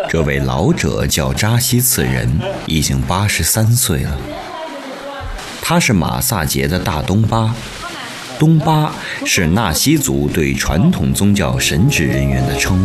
这位老者叫扎西次人，已经83岁了。他是马萨杰的大东巴，东巴是纳西族对传统宗教神职人员的称呼。